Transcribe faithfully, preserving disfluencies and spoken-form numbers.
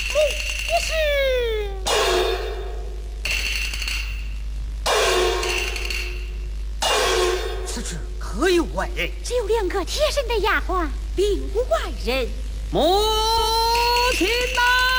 此处可有外人？ 只有两个贴身的丫鬟，并无外人。 母亲呐！